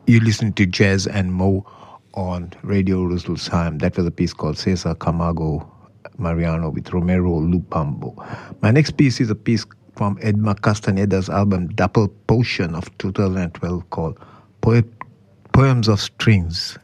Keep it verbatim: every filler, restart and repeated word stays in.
You listen to Jazz and Mo on Radio Rustelsheim. That was a piece called Cesar Camargo Mariano with Romero Lupambo. My next piece is a piece from Edma Castaneda's album Double Potion of two thousand twelve called Poet, Poems of Strings.